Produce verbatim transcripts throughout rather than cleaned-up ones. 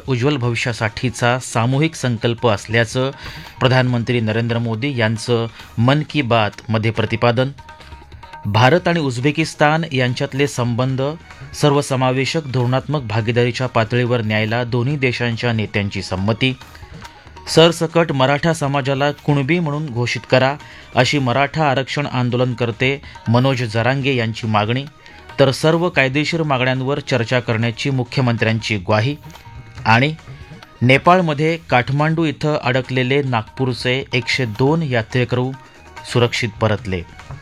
उज्ज्वल भविष्यासाठीचा सामूहिक संकल्प असल्याचं प्रधानमंत्री नरेंद्र मोदी यांचं मन की बातमध्ये प्रतिपादन. भारत आणि उझबेकिस्तान यांच्यातले संबंध सर्वसमावेशक धोरणात्मक भागीदारीच्या पातळीवर न्यायला दोन्ही देशांच्या नेत्यांची संमती. सरसकट मराठा समाजाला कुणबी म्हणून घोषित करा अशी मराठा आरक्षण आंदोलनकर्ते मनोज जरांगे यांची मागणी. तर सर्व कायदेशीर मागण्यांवर चर्चा करण्याची मुख्यमंत्र्यांची ग्वाही. आणि नेपाळमध्ये काठमांडू इथं अडकलेले नागपूरचे एकशे दोन यात्रेकरू सुरक्षित परतले.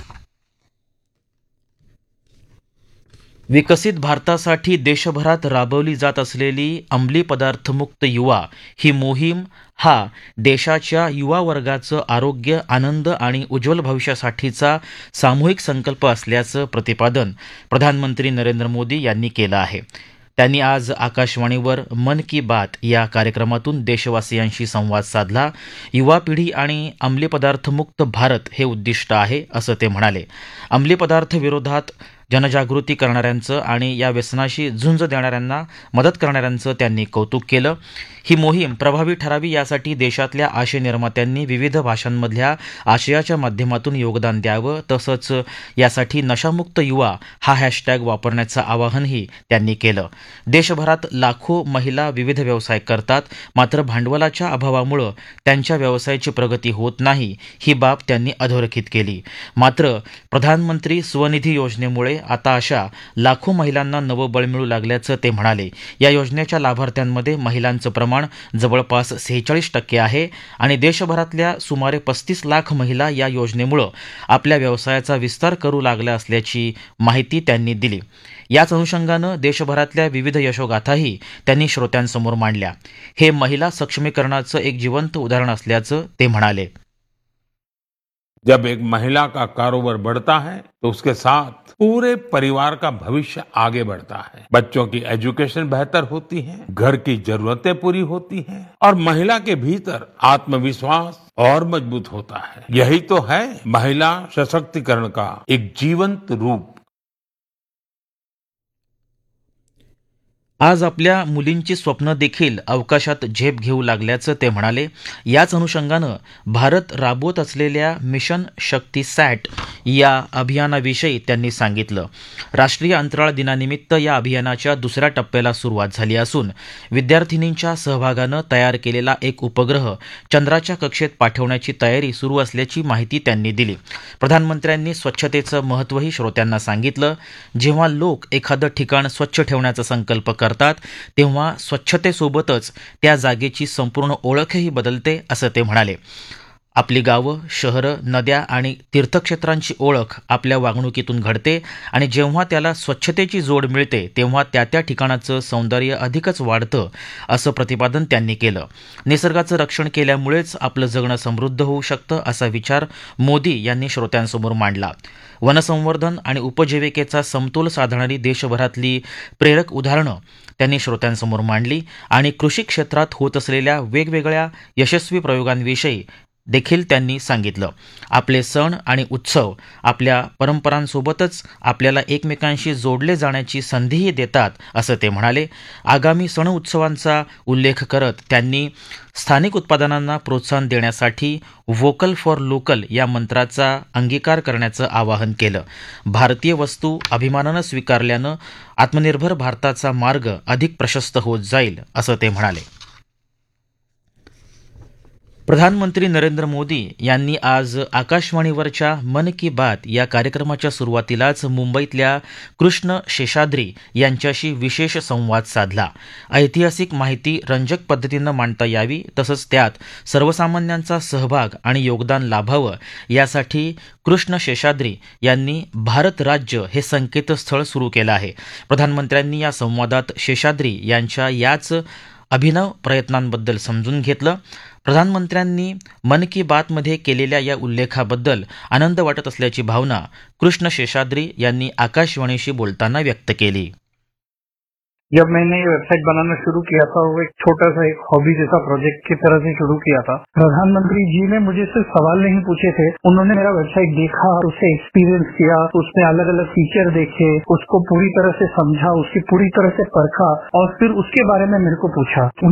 विकसित भारतासाठी देशभरात राबवली जात असलेली अंमली पदार्थमुक्त युवा ही मोहीम हा देशाच्या युवा वर्गाचं आरोग्य, आनंद आणि उज्ज्वल भविष्यासाठीचा सामूहिक संकल्प असल्याचं प्रतिपादन प्रधानमंत्री नरेंद्र मोदी यांनी केलं आहे. त्यांनी आज आकाशवाणीवर मन की बात या कार्यक्रमातून देशवासियांशी संवाद साधला. युवा पिढी आणि अंमली पदार्थमुक्त भारत हे उद्दिष्ट आहे असं ते म्हणाले. अंमली पदार्थ विरोधात जनजागृती करणाऱ्यांचं आणि या व्यसनाशी झुंज देणाऱ्यांना मदत करणाऱ्यांचं त्यांनी कौतुक केलं. ही मोहीम प्रभावी ठरावी यासाठी देशातल्या आशय निर्मात्यांनी विविध भाषांमधल्या आशयाच्या माध्यमातून योगदान द्यावं. तसंच यासाठी नशामुक्त युवा हा हॅशटॅग वापरण्याचं आवाहनही त्यांनी केलं. देशभरात लाखो महिला विविध व्यवसाय करतात, मात्र भांडवलाच्या अभावामुळं त्यांच्या व्यवसायाची प्रगती होत नाही, ही बाब त्यांनी अधोरेखित केली. मात्र प्रधानमंत्री स्वनिधी योजनेमुळे आता अशा लाखो महिलांना नवं बळ मिळू लागल्याचं ते म्हणाले. या योजनेच्या लाभार्थ्यांमध्ये महिलांचं प्रमाण जवळपास सेहेचाळीस टक्के आहे आणि देशभरातल्या सुमारे पस्तीस लाख महिला या योजनेमुळे आपल्या व्यवसायाचा विस्तार करू लागल्या असल्याची माहिती त्यांनी दिली. याच अनुषंगानं देशभरातल्या विविध यशोगाथाही त्यांनी श्रोत्यांसमोर मांडल्या. हे महिला सक्षमीकरणाचं एक जिवंत उदाहरण असल्याचं ते म्हणाले. जब एक महिला का कारोबार बढ़ता है तो उसके साथ पूरे परिवार का भविष्य आगे बढ़ता है. बच्चों की एजुकेशन बेहतर होती है, घर की जरूरतें पूरी होती हैं और महिला के भीतर आत्मविश्वास और मजबूत होता है. यही तो है महिला सशक्तिकरण का एक जीवंत रूप. आज आपल्या मुलींची स्वप्न देखील अवकाशात झेप घेऊ लागल्याचं ते म्हणाले. याच अनुषंगानं भारत राबवत असलेल्या मिशन शक्ती सॅट या अभियानाविषयी त्यांनी सांगितलं. राष्ट्रीय अंतराळ दिनानिमित्त या अभियानाच्या दुसऱ्या टप्प्याला सुरुवात झाली असून विद्यार्थिनींच्या सहभागानं तयार केलेला एक उपग्रह चंद्राच्या कक्षेत पाठवण्याची तयारी सुरू असल्याची माहिती त्यांनी दिली. प्रधानमंत्र्यांनी स्वच्छतेचं महत्त्वही श्रोत्यांना सांगितलं. जेव्हा लोक एखादं ठिकाण स्वच्छ ठेवण्याचा संकल्प करतात तेव्हा स्वच्छतेसोबतच त्या जागेची संपूर्ण ओळखही बदलते असं ते म्हणाले. आपली गावं, शहरं, नद्या आणि तीर्थक्षेत्रांची ओळख आपल्या वागणुकीतून घडते आणि जेव्हा त्याला स्वच्छतेची जोड मिळते तेव्हा त्या त्या ठिकाणाचं सौंदर्य अधिकच वाढतं असं प्रतिपादन त्यांनी केलं. निसर्गाचं रक्षण केल्यामुळेच आपलं जगणं समृद्ध होऊ शकतं असा विचार मोदी यांनी श्रोत्यांसमोर मांडला. वनसंवर्धन आणि उपजीविकेचा समतोल साधणारी देशभरातली प्रेरक उदाहरणं त्यांनी श्रोत्यांसमोर मांडली आणि कृषी क्षेत्रात होत असलेल्या वेगवेगळ्या यशस्वी प्रयोगांविषयी देखील त्यांनी सांगितलं. आपले सण आणि उत्सव आपल्या परंपरांसोबतच आपल्याला एकमेकांशी जोडले जाण्याची संधीही देतात असं ते म्हणाले. आगामी सण उत्सवांचा उल्लेख करत त्यांनी स्थानिक उत्पादनांना प्रोत्साहन देण्यासाठी व्होकल फॉर लोकल या मंत्राचा अंगीकार करण्याचं आवाहन केलं. भारतीय वस्तू अभिमानानं स्वीकारल्यानं आत्मनिर्भर भारताचा मार्ग अधिक प्रशस्त होत जाईल असं ते म्हणाले. प्रधानमंत्री नरेंद्र मोदी यांनी आज आकाशवाणीवरच्या मन की बात या कार्यक्रमाच्या सुरुवातीलाच मुंबईतल्या कृष्ण शेषाद्री यांच्याशी विशेष संवाद साधला. ऐतिहासिक माहिती रंजक पद्धतीनं मांडता यावी तसंच त्यात सर्वसामान्यांचा सहभाग आणि योगदान लाभावं यासाठी कृष्ण शेषाद्री यांनी भारत राज्य हे संकेतस्थळ सुरू केलं आहे. प्रधानमंत्र्यांनी या संवादात शेषाद्री यांच्या याच अभिनव प्रयत्नांबद्दल समजून घेतलं. प्रधानमंत्र्यांनी मन की बातमध्ये केलेल्या या उल्लेखाबद्दल आनंद वाटत असल्याची भावना कृष्ण शेषाद्री यांनी आकाशवाणीशी बोलताना व्यक्त केली. जब मैंने ये वेबसाइट बनाना शुरू किया था वो एक छोटा सा एक हॉबी जैसा प्रोजेक्ट की तरह से शुरू किया था. प्रधानमंत्री जी ने मुझे सिर्फ सवाल नहीं पूछे थे, उन्होंने मेरा वेबसाइट देखा, उसे एक्सपीरियंस किया, उसमें अलग अलग फीचर देखे, उसको पूरी तरह से समझा, उसकी पूरी तरह से परखा और फिर उसके बारे में मेरे को पूछा.